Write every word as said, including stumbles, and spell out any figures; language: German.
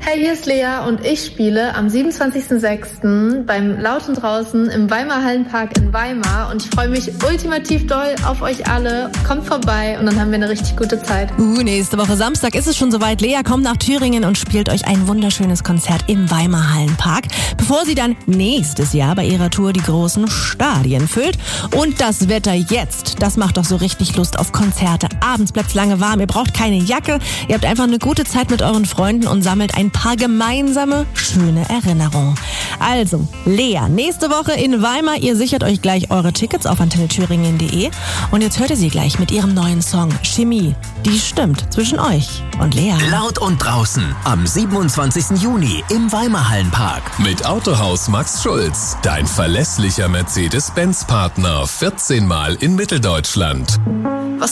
Hey, hier ist Lea und ich spiele am siebenundzwanzigsten sechsten beim Laut und Draußen im Weimar Hallenpark in Weimar und ich freue mich ultimativ doll auf euch alle. Kommt vorbei und dann haben wir eine richtig gute Zeit. Uh, nächste Woche Samstag ist es schon soweit. Lea kommt nach Thüringen und spielt euch ein wunderschönes Konzert im Weimar Hallenpark, bevor sie dann nächstes Jahr bei ihrer Tour die großen Stadien füllt. Und das Wetter jetzt, das macht doch so richtig Lust auf Konzerte. Abends bleibt's lange warm, ihr braucht keine Jacke, ihr habt einfach eine gute Zeit mit euren Freunden und sammelt ein paar gemeinsame, schöne Erinnerungen. Also, Lea, nächste Woche in Weimar. Ihr sichert euch gleich eure Tickets auf antenne thüringen punkt de. Und jetzt hört ihr sie gleich mit ihrem neuen Song Chemie. Die stimmt zwischen euch und Lea. Laut und draußen am siebenundzwanzigsten Juni im Weimar Hallenpark. Mit Autohaus Max Schulz. Dein verlässlicher Mercedes-Benz-Partner. vierzehn Mal in Mitteldeutschland. Was